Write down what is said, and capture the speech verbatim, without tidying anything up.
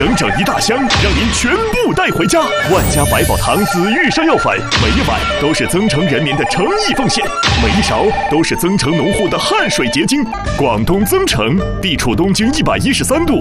整整一大箱，让您全部带回家。万家百宝堂紫玉山药粉，每一碗都是增城人民的诚意奉献，每一勺都是增城农户的汗水结晶。广东增城地处东经一百一十三度，